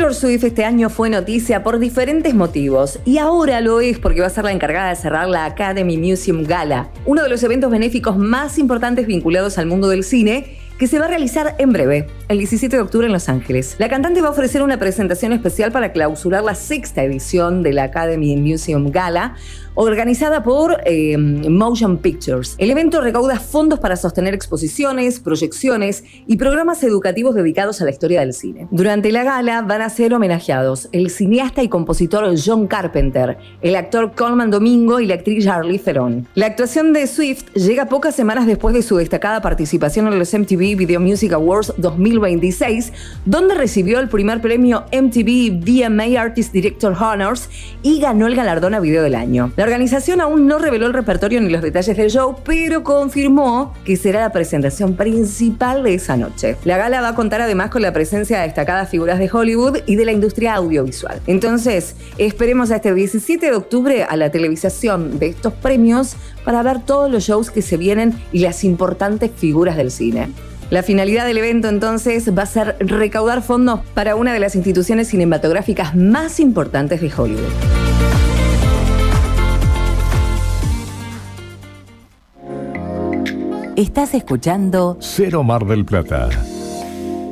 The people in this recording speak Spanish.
Taylor Swift este año fue noticia por diferentes motivos y ahora lo es porque va a ser la encargada de cerrar la Academy Museum Gala, uno de los eventos benéficos más importantes vinculados al mundo del cine, que se va a realizar en breve, el 17 de octubre en Los Ángeles. La cantante va a ofrecer una presentación especial para clausurar la 6ª edición de la Academy Museum Gala, organizada por Motion Pictures. El evento recauda fondos para sostener exposiciones, proyecciones y programas educativos dedicados a la historia del cine. Durante la gala van a ser homenajeados el cineasta y compositor John Carpenter, el actor Colman Domingo y la actriz Charlize Theron. La actuación de Swift llega pocas semanas después de su destacada participación en los MTV Video Music Awards 2026, donde recibió el primer premio MTV VMA Artist Director Honors y ganó el galardón a Video del Año. La organización aún no reveló el repertorio ni los detalles del show, pero confirmó que será la presentación principal de esa noche. La gala va a contar además con la presencia de destacadas figuras de Hollywood y de la industria audiovisual. Entonces, esperemos a este 17 de octubre a la televisación de estos premios para ver todos los shows que se vienen y las importantes figuras del cine. La finalidad del evento entonces va a ser recaudar fondos para una de las instituciones cinematográficas más importantes de Hollywood. Estás escuchando Cero Mar del Plata.